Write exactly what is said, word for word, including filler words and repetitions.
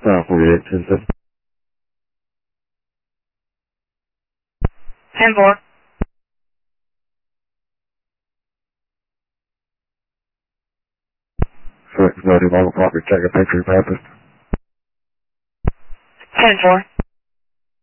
Uh, forty-eight, ten seven. ten four. Flexibility, mobile property, check a picture, purpose. ten four.